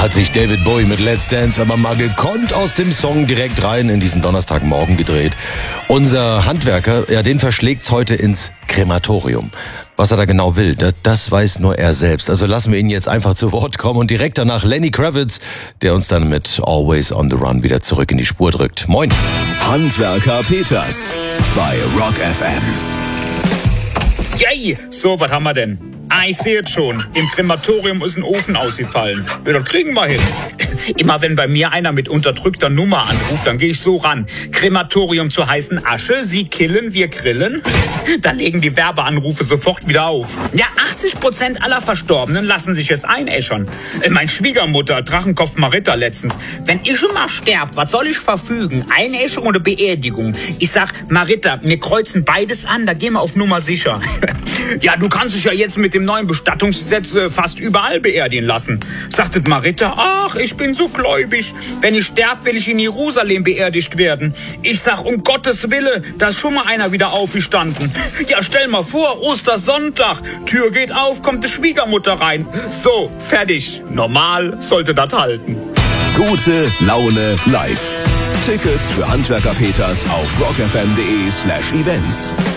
hat sich David Bowie mit Let's Dance aber mal gekonnt aus dem Song direkt rein in diesen Donnerstagmorgen gedreht. Unser Handwerker, ja, den verschlägt's heute ins Krematorium. Was er da genau will, das weiß nur er selbst. Also lassen wir ihn jetzt einfach zu Wort kommen und direkt danach Lenny Kravitz, der uns dann mit Always on the Run wieder zurück in die Spur drückt. Moin. Handwerker Peters bei Rock FM. Yay! So, was haben wir denn? Ich sehe es schon. Im Krematorium ist ein Ofen ausgefallen. Ja, das kriegen wir hin. Immer wenn bei mir einer mit unterdrückter Nummer anruft, dann gehe ich so ran. Krematorium zur heißen Asche, Sie killen, wir grillen. Dann legen die Werbeanrufe sofort wieder auf. Ja, 80% aller Verstorbenen lassen sich jetzt einäschern. Mein Schwiegermutter, Drachenkopf Marita letztens. Wenn ich schon mal sterb, was soll ich verfügen? Einäschung oder Beerdigung? Ich sag, Marita, wir kreuzen beides an, da gehen wir auf Nummer sicher. Ja, du kannst dich ja jetzt mit dem neuen Bestattungsgesetz fast überall beerdigen lassen. Sagte Marita, ach, ich bin so gläubig. Wenn ich sterb, will ich in Jerusalem beerdigt werden. Ich sag, um Gottes Wille, da ist schon mal einer wieder aufgestanden. Ja, stell mal vor, Ostersonntag, Tür geht auf, kommt die Schwiegermutter rein. So, fertig. Normal sollte das halten. Gute Laune live. Tickets für Handwerker Peters auf rockfm.de/events.